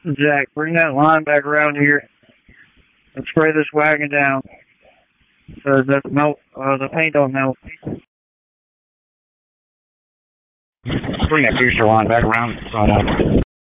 Jack, bring that line back around here and spray this wagon down so it doesn't melt, the paint don't melt. Bring that booster line back around.